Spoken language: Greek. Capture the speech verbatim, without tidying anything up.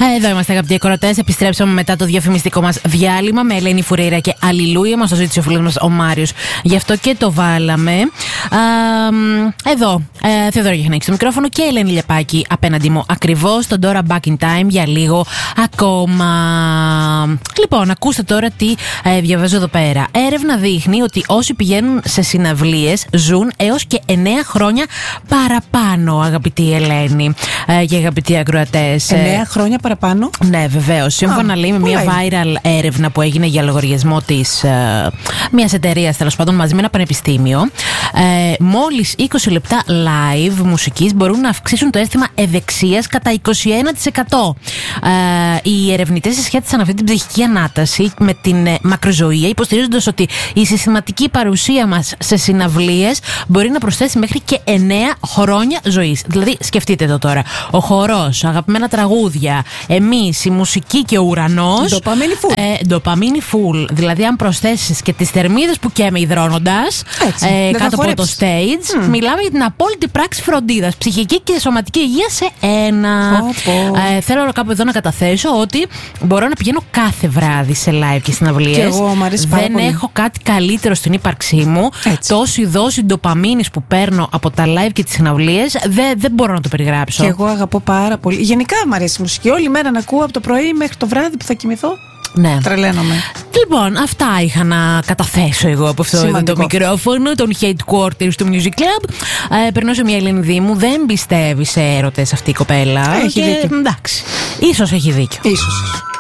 Εδώ είμαστε, αγαπητοί ακροατές. Επιστρέψαμε μετά το διαφημιστικό μας διάλειμμα με Ελένη Φουρέιρα και Αλληλούια. Μας το ζήτησε ο φίλος μας ο Μάριος. Γι' αυτό και το βάλαμε. Α, εδώ, ε, Θεοδόρα Γιαχνάκη στο μικρόφωνο και Ελένη Λιαπάκη απέναντι μου ακριβώς. Τον τώρα Back in Time για λίγο ακόμα. Λοιπόν, ακούστε τώρα τι ε, διαβάζω εδώ πέρα. Έρευνα δείχνει ότι όσοι πηγαίνουν σε συναυλίες ζουν έως και εννέα χρόνια παραπάνω, αγαπητή Ελένη ε, και αγαπητοί ακροατές. εννέα χρόνια παραπάνω. Ναι, βεβαίως. Σύμφωνα λέει με μια viral έρευνα που έγινε για λογαριασμό της ε, μιας εταιρείας, τέλος πάντων, μαζί με ένα πανεπιστήμιο, ε, μόλις είκοσι λεπτά live μουσικής μπορούν να αυξήσουν το αίσθημα ευεξίας κατά είκοσι ένα τοις εκατό. Ε, οι ερευνητές συσχέτισαν αυτή την ψυχική ανάταση με την ε, μακροζωία, υποστηρίζοντας ότι η συστηματική παρουσία μας σε συναυλίες μπορεί να προσθέσει μέχρι και εννέα χρόνια ζωής. Δηλαδή, σκεφτείτε το τώρα. Ο χορός, αγαπημένα τραγούδια, εμείς, η μουσική και ο ουρανός. Ντοπαμίνη full. Ε, ντοπαμίνη full. Δηλαδή, αν προσθέσεις και τις θερμίδες που καίμε υδρώνοντας ε, κάτω από το stage, mm. μιλάμε για την απόλυτη πράξη φροντίδας, ψυχική και σωματική υγεία σε ένα. Oh, oh. Ε, θέλω κάπου εδώ να καταθέσω ότι μπορώ να πηγαίνω κάθε βράδυ σε live και συναυλίες. Και εγώ, μου αρέσει πάρα Δεν πολύ. έχω κάτι καλύτερο στην ύπαρξή μου. Έτσι. Τόση δόση ντοπαμίνης που παίρνω από τα live και τις συναυλίες δεν, δεν μπορώ να το περιγράψω. Και εγώ αγαπώ πάρα πολύ. Γενικά μου αρέσει η μουσική. Όλη μέρα να ακούω από το πρωί μέχρι το βράδυ που θα κοιμηθώ. Ναι. Τρελαίνομαι. Λοιπόν, αυτά είχα να καταθέσω εγώ από αυτό εδώ το μικρόφωνο, τον headquarters του Music Club. Ε, περνώ σε μια Ελένη Δήμου. Δεν πιστεύει σε έρωτες αυτή η κοπέλα. Έχει και, δίκιο. Εντάξει. Ίσως έχει δίκιο. Ίσως.